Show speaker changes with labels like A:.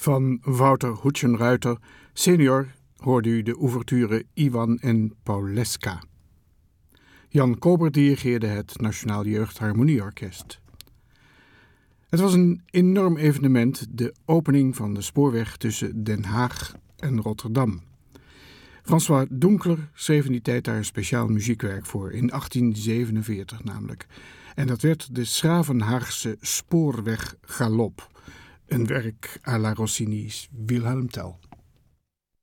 A: Van Wouter Hutchenruiter, senior, hoorde u de ouverture Iwan en Pauleska. Jan Kober dirigeerde het Nationaal Jeugdharmonieorkest. Het was een enorm evenement, de opening van de spoorweg tussen Den Haag en Rotterdam. François Donkler schreef in die tijd daar een speciaal muziekwerk voor, in 1847 namelijk. En dat werd de Schravenhaagse Spoorweggalop, een werk à la Rossini's Wilhelm Tell.